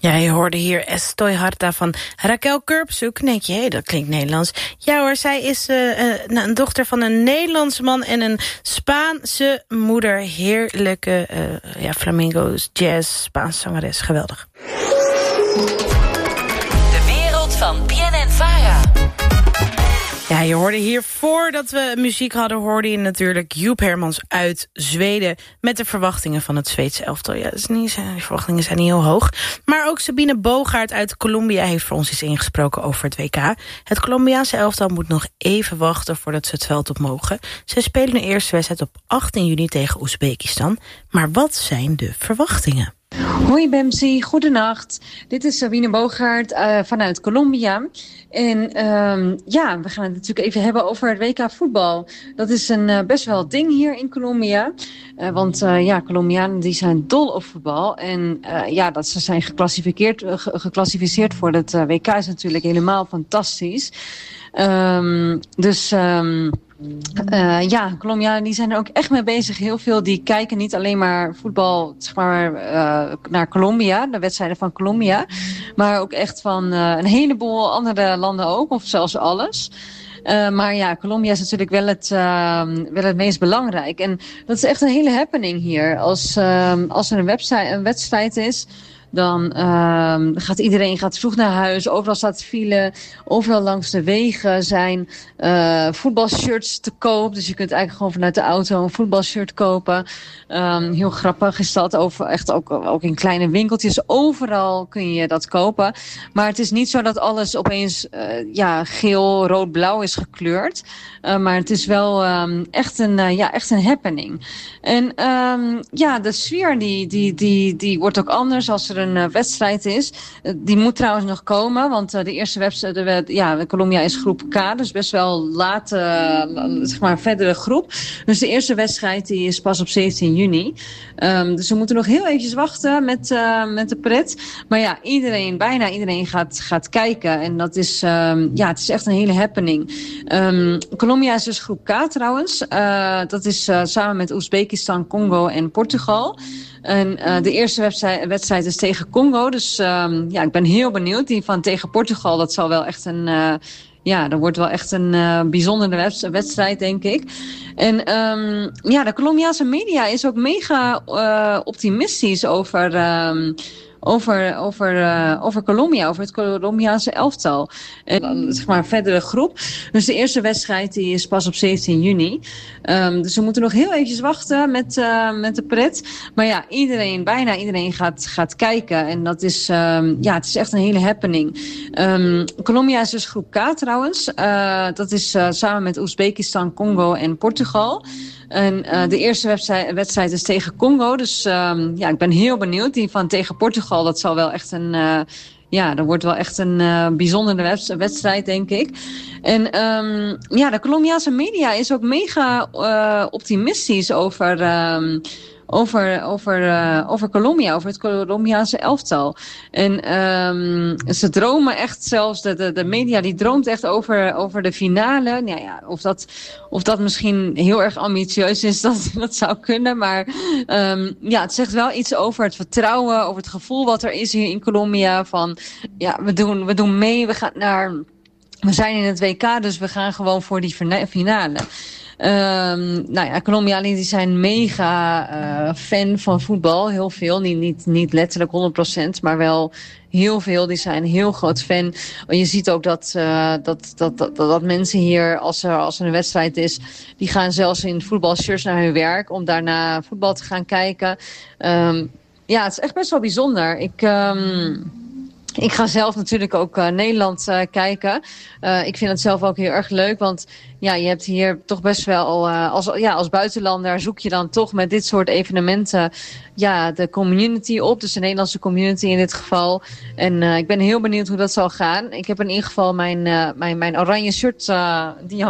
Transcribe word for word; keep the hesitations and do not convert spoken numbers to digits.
Ja, je hoorde hier Estoy Harta van Raquel Kurpzoek. Nee, hé, dat klinkt Nederlands. Ja hoor, zij is uh, een, een dochter van een Nederlandse man en een Spaanse moeder. Heerlijke uh, ja, flamenco's, jazz, Spaanse zangeres. Geweldig. De wereld van B N N Vara. Ja, je hoorde hier, voordat we muziek hadden, hoorde je natuurlijk Joep Hermans uit Zweden met de verwachtingen van het Zweedse elftal. Ja, dat is niet, die verwachtingen zijn niet heel hoog. Maar ook Sabine Bogaert uit Colombia heeft voor ons iets ingesproken over het W K. Het Colombiaanse elftal moet nog even wachten voordat ze het veld op mogen. Ze spelen hun eerste wedstrijd op achttien juni tegen Oezbekistan. Maar wat zijn de verwachtingen? Hoi Bemsi, goedenacht. Dit is Sabine Bogaert uh, vanuit Colombia. En um, ja, we gaan het natuurlijk even hebben over het W K voetbal. Dat is een uh, best wel ding hier in Colombia. Uh, want uh, ja, Colombianen die zijn dol op voetbal. En uh, ja, dat ze zijn geclassificeerd, uh, geclassificeerd voor het uh, W K is natuurlijk helemaal fantastisch. Um, dus... Um, Uh, ja, Colombianen die zijn er ook echt mee bezig. Heel veel die kijken niet alleen maar voetbal, zeg maar, uh, naar Colombia, de wedstrijden van Colombia, maar ook echt van uh, een heleboel andere landen ook, of zelfs alles. Uh, maar ja, Colombia is natuurlijk wel het, uh, wel het meest belangrijk. En dat is echt een hele happening hier. Als, uh, als er een, website, een wedstrijd is, dan uh, gaat iedereen gaat vroeg naar huis. Overal staat file. Overal langs de wegen zijn uh, voetbalshirts te koop. Dus je kunt eigenlijk gewoon vanuit de auto een voetbalshirt kopen. Um, heel grappig is dat. Over, echt ook, ook in kleine winkeltjes. Overal kun je dat kopen. Maar het is niet zo dat alles opeens uh, ja, geel, rood, blauw is gekleurd. Uh, maar het is wel um, echt, een, uh, ja, echt een happening. En um, ja, de sfeer die, die, die, die wordt ook anders als er een uh, wedstrijd is. Uh, die moet trouwens nog komen, want uh, de eerste wedstrijd, de, ja, Colombia is groep K, dus best wel laat, uh, zeg maar, verdere groep. Dus de eerste wedstrijd die is pas op zeventien juni. Um, dus we moeten nog heel eventjes wachten met, uh, met de pret. Maar ja, iedereen, bijna iedereen gaat, gaat kijken. En dat is, um, ja, het is echt een hele happening. Um, Colombia is dus groep K trouwens. Uh, dat is uh, samen met Oezbekistan, Congo en Portugal. En uh, de eerste wedstrijd, wedstrijd is tegen Congo. Dus um, ja, ik ben heel benieuwd. Die van tegen Portugal, dat zal wel echt een... Uh, ja, dat wordt wel echt een uh, bijzondere wedstrijd, denk ik. En um, ja, de Colombiaanse media is ook mega uh, optimistisch over... Um, Over, over, uh, over Colombia, over het Colombiaanse elftal. En zeg maar verdere groep. Dus de eerste wedstrijd die is pas op zeventien juni. Um, dus we moeten nog heel eventjes wachten met, uh, met de pret. Maar ja, iedereen, bijna iedereen gaat, gaat kijken. En dat is, um, ja, het is echt een hele happening. Um, Colombia is dus groep K trouwens. Uh, dat is uh, samen met Oezbekistan, Congo en Portugal. En uh, de eerste wedstrijd, wedstrijd is tegen Congo. Dus um, ja, ik ben heel benieuwd. Die van tegen Portugal, dat zal wel echt een... Uh, ja, dat wordt wel echt een uh, bijzondere wedstrijd, denk ik. En um, ja, de Colombiaanse media is ook mega uh, optimistisch over... Um, Over, over, uh, over Colombia, over het Colombiaanse elftal. En um, ze dromen echt zelfs, de, de, de media die droomt echt over, over de finale. Nou ja, of dat, of dat misschien heel erg ambitieus is, dat, dat zou kunnen. Maar um, ja, het zegt wel iets over het vertrouwen, over het gevoel wat er is hier in Colombia. Van ja, we doen, we doen mee, we gaan naar... We zijn in het W K, dus we gaan gewoon voor die finale. Um, nou ja, Colombianen die zijn mega uh, fan van voetbal. Heel veel, niet, niet, niet letterlijk honderd procent, maar wel heel veel. Die zijn heel groot fan. Je ziet ook dat, uh, dat, dat, dat, dat mensen hier, als er, als er een wedstrijd is, die gaan zelfs in voetbalshirts naar hun werk om daarna voetbal te gaan kijken. Um, ja, het is echt best wel bijzonder. Ik... Um, Ik ga zelf natuurlijk ook uh, Nederland uh, kijken. Uh, ik vind het zelf ook heel erg leuk, want ja, je hebt hier toch best wel, uh, als, ja, als buitenlander zoek je dan toch met dit soort evenementen ja, de community op. Dus de Nederlandse community in dit geval. En uh, ik ben heel benieuwd hoe dat zal gaan. Ik heb in ieder geval mijn, uh, mijn, mijn oranje shirt, uh, die